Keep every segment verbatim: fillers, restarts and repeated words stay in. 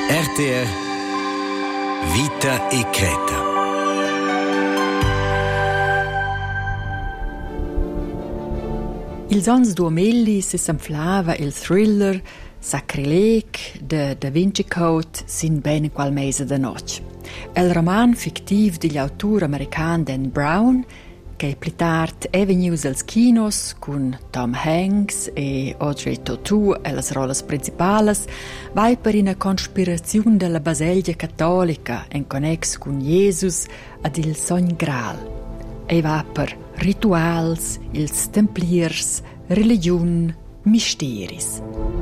R T R Vita e Creta. Ils ans duomelli se s'enflava il thriller Sacrileg de Da Vinci Code sin bene qual mese de noc. El roman fictiv digl autur american Dan Brown, che pli tard è vegnius als kinos cun Tom Hanks e Audrey Tautou e las rolas principales, vai per una conspirazione della Baselgia cattolica en connex cun Jesus ad il sogn Graal. E va per rituals, ils templiers, religiun, mysteris.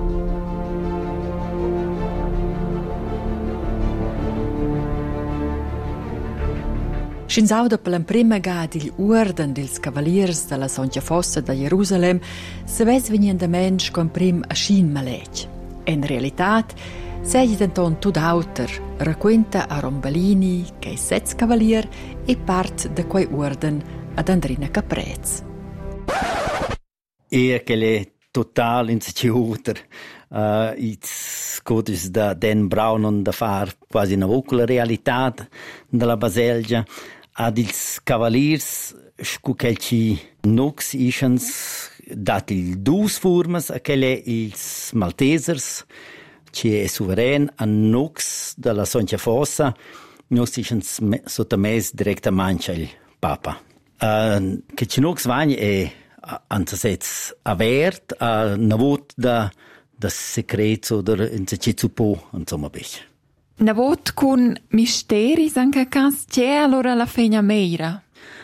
Scinsauda per l'emprema ga digl orden dils cavaliers della Santa Fossa da Jerusalem se ves venien da mensch con prim a schin maleg. In realitat, segli denton tud auter, racquenta a Rombalini che è sez cavalier e part da quei orden ad Andrina Caprez. E che le total insecure uh, it's codis da Dan Brown on da far quasi una vocula realtà della Baselgia ad ils cavaliers scuchelci nux ischens dat il dus formas a quelle ils maltesers ci è suveren a nux della Santa Fossa nux ischens sottomes direttamente il Papa. Uh, che ci nux vagni è anzasets avert a una vot da da secrets oder in se ci po insomma bech. Na vot con misteris anche cas c'è allora la fegna meira.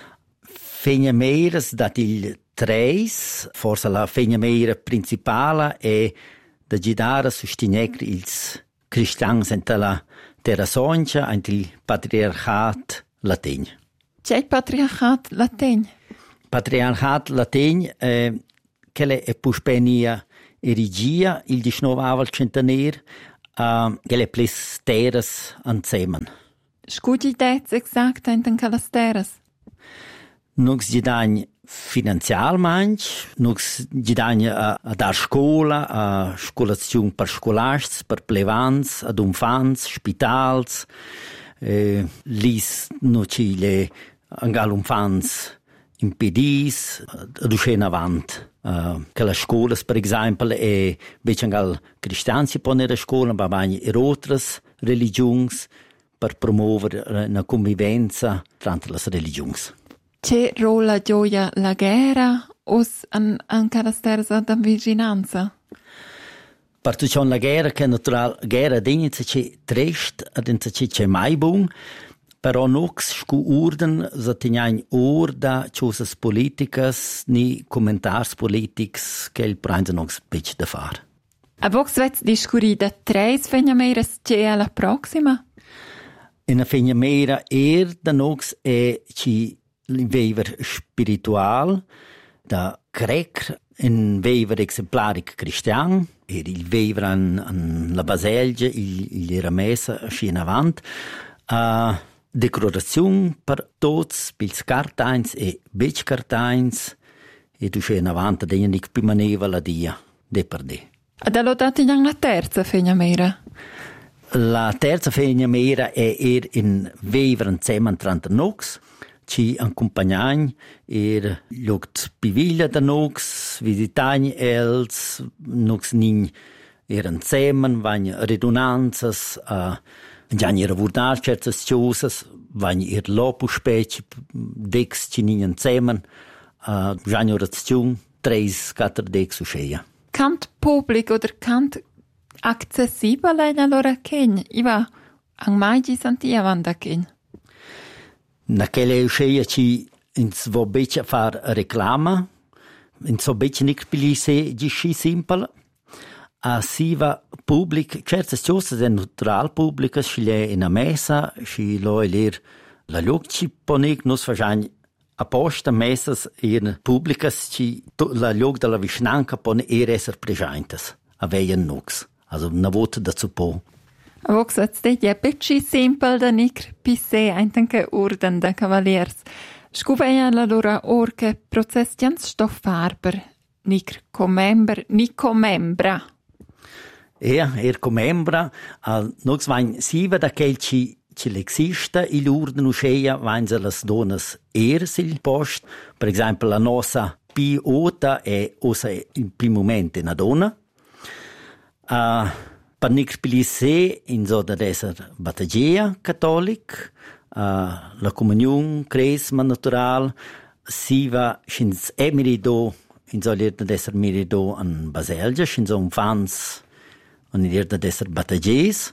Fegna meira dat il treis, forse la fegna meira principale è da gidare a sostenere ils cristians enta la terra soncia ent il patriarchat lategn. C'è il patriarchat lategn? Patriarchat lategn eh, che è puspenia erigia il diciannove centenario a che le ples teras anzemen. Scudi dez exact enten calas teras? Nux gidagn finanzialmente, nux gidagn a, a dar scola, a scolazione per scolasts, per plevans, ad umfans, spitals, eh, lis noci le angal umfans impedis ad uscire avant. Uh, che la scuola, per esempio, è invece anche cristiani si pone a scuola, ma anche in altre religioni per promuovere una convivenza tra le religioni. C'è rola gioia la guerra o anche la stessa da vicinanza? Per tutto la guerra, che è naturale, la guerra d'inizio c'è trist, d'inizio c'è mai buon, però nox scu urden za tenjain or da ciosas politicas ni commentars politics che il pranzo nox pech da far. A vox vets discuri da treis fenjameras c'è alla prossima? In a fenjamera er da nox è ci vever spiritual da crec in vever exemplaric cristian er il vever an, an la Baselgia il, il era messa sci in avant a uh, decorazione per tots, pils cartains e bec cartains e tu c'è in avanti degli nic pimaneva la dia, de per de. Ad allodati già la terza fenjamera? La terza fenjamera è er in veveren zeman tranta nox, ci accompagnagn er lugt piviglia da nox, visitagn els, nox nin eren zeman, vagn redundanzas a uh, già era vurdar certas ciosas, vain ir lopu speci, dex cininen zemen, uh, già orazione, treis, quattro dex usceia. Cant public oder cant accessibile allora ken? Iva, ang mai ci santia vanda ken? Na quelle usceia ci in svo beccia far reclama, in so beccia nic pili se gisci simple, a siva public, certas ciosas è natural publicas, scile in a messa, scilo elir la luc ci ponec nos facciamo apposta messas in publicas ci la luc della vicinanca pone er esser presentes, aveien nux, also una vota da suppo. A vox ats de je becci simple da nic pisse eintanke orden da cavaliers. Scuveia la loro orche processians stoff farber, nic comember, nic comembra. Ja, er comembra, uh, nox vain siva da quel ci ci l'exista il orden usceia vain se las donas eres il post, per esempio la nostra più ota è osa in primo momento una donna. Uh, per nicr pilisse in zoda d'esser battagea cattolic, uh, la comunione cresma natural, siva schins emirido in zoda d'esser mirido an Baselgia, schins un fans an irda d'esser battagees,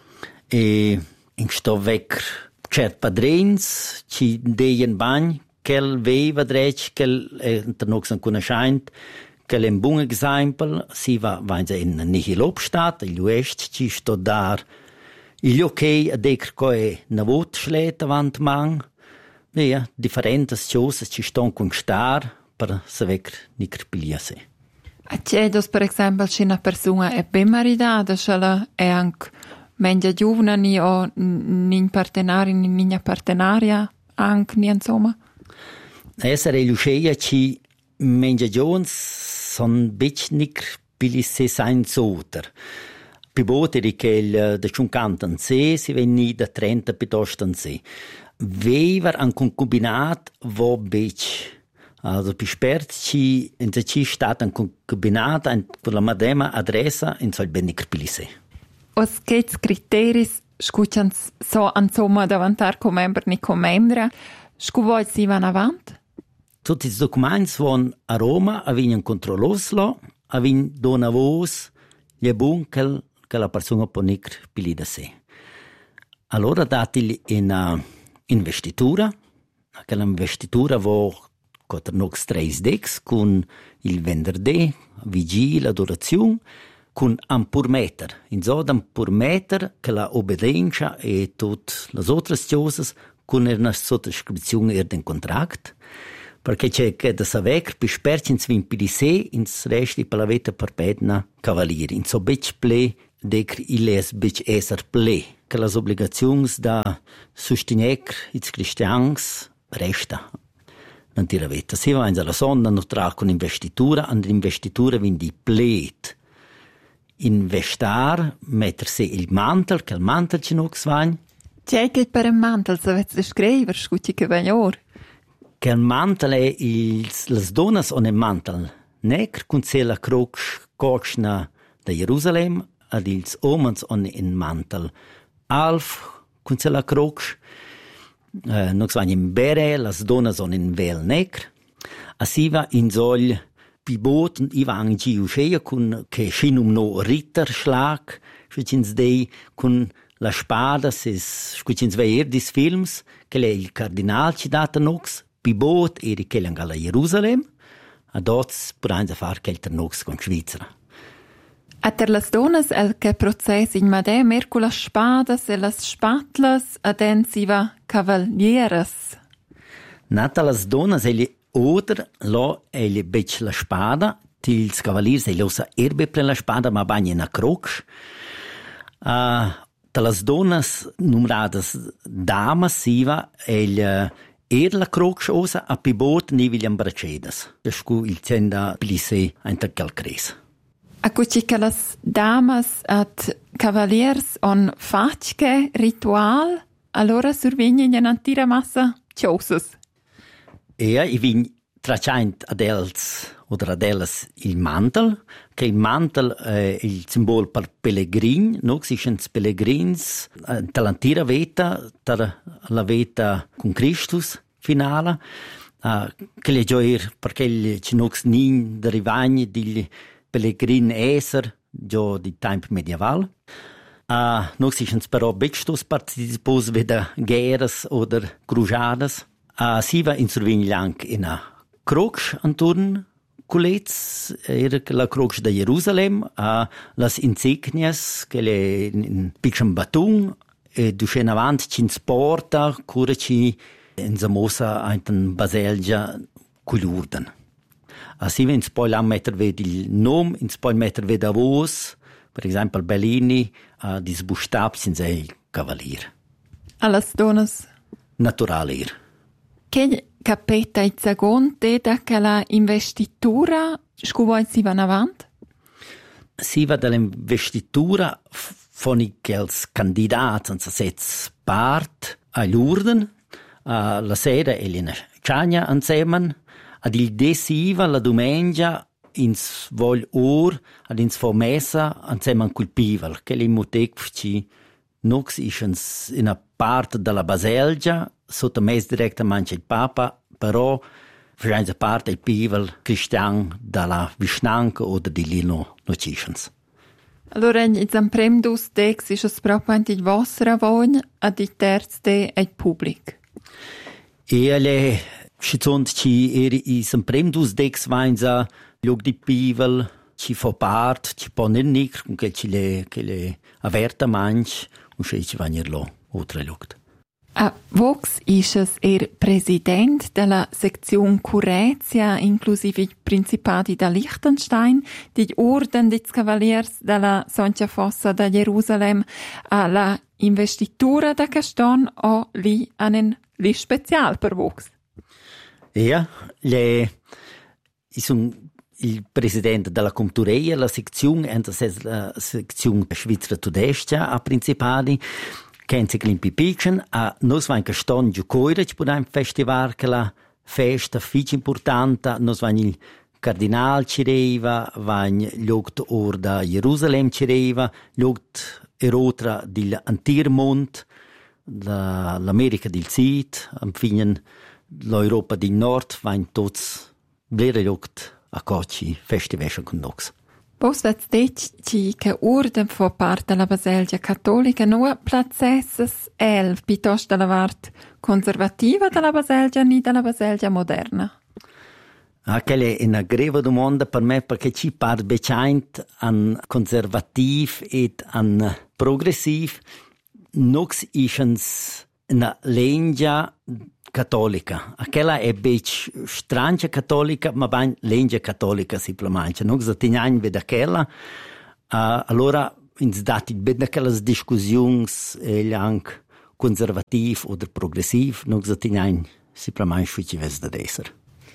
e in sto vec cert padrins ci deien bagn quel veva drech quel inter nox an conoscent quel un bun exempel si va vain in nihilobstat il uest ci sto dar il ok a decr coe navot schlet avant man ja differentes cosas ci ston con star per se vec nicr piliase. A cedos per esempio se una persona è ben maridata, cioè è anche menja giovane ni o nin partenari ni nina partenaria anche ni insomma. Essere luceia ci menja giovans son bitchnik pilisse sein soter. Pibote di che il da cinquanta an se si veni da trenta piuttosto an se. Vever an concubinat vo bitch. Also pispert ci in se ci stat an concubinat con la madema adressa in sol benik pilisse. Os che criteris scuchans so insomma davantar come member ni come membra, scuvoit si van avant? Tutti i documenti von a Roma avevano controlloslo, avevano dona vos, gli bun che la persona può nicr pilida se. Allora dati in investitura, quella investitura vo cotra nox tres dex con il venerdì, vigile, adorazione, con un pur meter. In so un pur meter che la obbedienza e tutte le altre cose con una sottoscrizione e un contratto. Perché c'è che da saver per spercins vin pilise ins resti per la vita perpetua cavalieri. In so bec ple decr iles bec esser ple. Che las obligazions da sostenec its cristians resta. Non tira vita. Si va in la sonda neutral con investitura, and l'investitura vin di plet. Investar, mettersi il mantel, che il mantel ci nox vain. C'è che per un mantel se vezze scriver, scuti che vain or. Che il mantel è il, las donas on il mantel necr, con se la croc cocna da Jerusalem, ad ils omens on il mantel alf, con se la croc, uh, nox vain in bere, las donas on in vel necr, asiva in sol pibot ivan gi usceia con che scinum no ritterschlag, schwicins dei con la spada, ses schwicins veier dis films, che le il cardinal ci data nox, pibot eri che l'angala Jerusalem, ad oz purain a far che il nox con Svizzera. A ter las donas el che proces in madem er con las spadas e las spatlas ad en si va cavalieres. Nata las donas eli oder lo eli bec la spada, tils cavaliers eli osa erbe pre la spada ma bagni na croc. Uh, ta las donas numeradas damas siva el uh, er la croc osa a pibot ni William Bracedas. Scu il cenda plisse ainta calcres. A cuci che las damas at cavaliers on fatche ritual, allora survegna in antira massa ciosas. E i vin tracciant ad els oder ad elas il mantel, che il mantel è il simbolo per pellegrin, no? Si scens pellegrins, talantira veta, tar la veta con Christus finale, uh, che le gioir, perché il cinox nin derivagni di pellegrin esser, gio di tempo medieval. Uh, no si scens però bectus participos veda guerras oder cruzadas. Uh, si va in survegni anche in a croc anturn culets, era la croc da Jerusalem, uh, las insignias che le in piccem batung e duschen avant cins porta cura ci in zamosa ein baselgia culurden. Uh, si va in poi la metter ved il nom, in poi metter ved a vos, per esempio Bellini, uh, dis bustabs in sei cavalier. Allas donas Naturaler. Che capetta il seconde da che la investitura scuvoit si van avant? si va dall'investitura von els candidati senza sez part all'urden, a la sera Elena Ciagna insieme, ad il desiva la domenica ins vol or, ad ins fo messa insieme col pivel, che l'imotec ci nox isens in a parte della baselgia, sotto mes direttamente il Papa, però facendo parte il pivel cristian dalla Visnanca o di Lino Nocisens. Allora, in zamprem dus dex is es proprio il vostro voglia, ad il terzo de è pubblic. E alle schizont ci eri i zamprem dus dex vainza log di pivel ci fa part, ci pone nick, con che ci le che le averta manch und ci vanir lo oltre lugt. A Vox is es er president della sezione Curezia, inclusive i principati da Liechtenstein, di Orden des Cavaliers della Santa Fossa da Gerusalem, alla investitura da Caston o lì einen li special per Vox. Ja, le sono il presidente della Comtureia, la sezione, e la sezione Svizzera Tudestia a principali, che si glimpi picchen, a nos vain Caston giucoire, ci podem festival che la festa fici importante, nos vain il cardinal cireva, vain l'oct or da Gerusalem cireva, l'oct erotra dell'Antirmont, l'America del Sud, am finen l'Europa del Nord, vain tots blera l'oct a coci festivesce con nox. Vos vets detg che Orden fa parte della Baselgia cattolica, no placesses el piuttosto della part conservativa della Baselgia ni della Baselgia moderna? Ah, quella è una grave domanda per me perché ci par becaint an conservativ et an progressiv. Nox isens una lengia cattolica. Aquella è bec strange cattolica, ma ben lengia cattolica simplemente. Nox attignan ved aquella. Uh, allora, ins dati ved aquelles discussions egli anche conservativ oder progressiv, nox attignan simplemente sui ves da esser.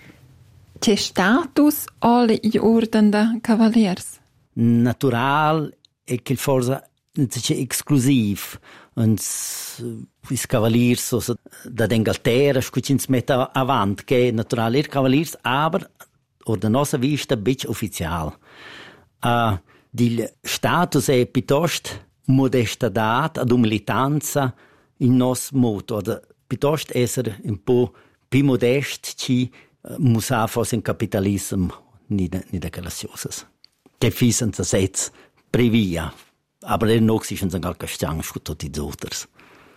C'è status alle i orden da cavaliers? Natural e che forse c'è exclusiv. Uns is cavaliers so da d'Inghilterra scucins metta avant che natural er cavaliers aber or da nostra vista bec official. Uh, il status è piuttosto modestità ad umilitanza in nos modo, ad piuttosto essere un po' più modest ci uh, musa fosse in capitalismo ni da ni da quelle cose. Che fissen sa sets previa. Aber er noch ist ein Galkastian für tutti die Others.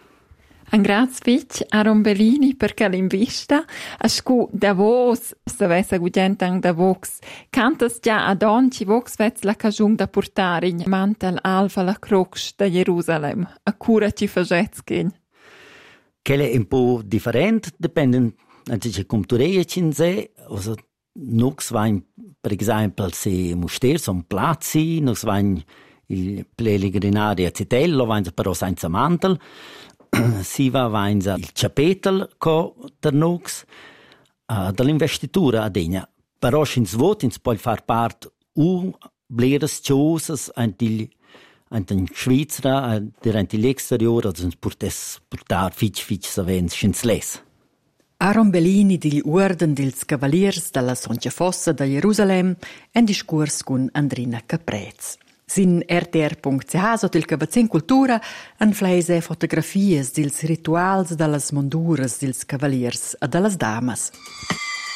Un grazie fitch a Rombellini perché l'invista a scu da vos se vessa gugent ang da vox cantas già ad onci vox vets la cajung da portare in mantel alfa la crox da Gerusalem a cura ci facets gehen. Quelle è un po' different dependen anche come tu in se also nox vain per esempio se muster son plazi nox vain il pellegrinario a Citello, vainza però senza mantel, si va vainza il capetel co der nox, uh, dall'investitura a degna. Però ins vot ins poi far part u bleres ciosas antil antin Svizzera, durante l'exteriore, also ins portes portar fitch fitch savens ins les. Aaron Bellini degli Orden dels Cavaliers della Santa Fossa da Gerusalem en discurs con Andrina Caprez. Sin R T R punct C H sotto il Cavazzin Cultura han fleise fotografies dils rituals dallas monduras dils cavaliers e dallas damas.